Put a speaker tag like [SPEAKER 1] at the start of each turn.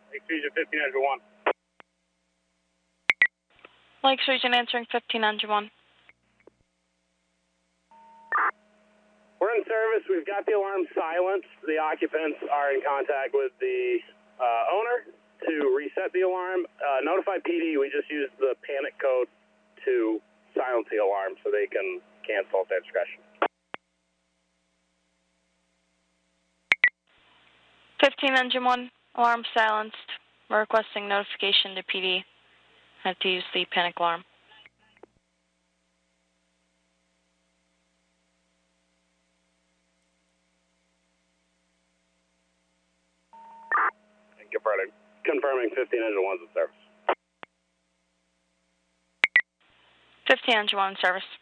[SPEAKER 1] Lakes Region 1501.
[SPEAKER 2] Lakes Region answering 1501.
[SPEAKER 1] We're in service. We've got the alarm silenced. The occupants are in contact with the owner to reset the alarm. Notify PD. We just used the panic code to silence the alarm so they can cancel at their discretion.
[SPEAKER 2] 1501, alarm silenced. We're requesting notification to PD. Have to use the panic alarm.
[SPEAKER 1] Confirming 1501's in service.
[SPEAKER 2] 1501 in service.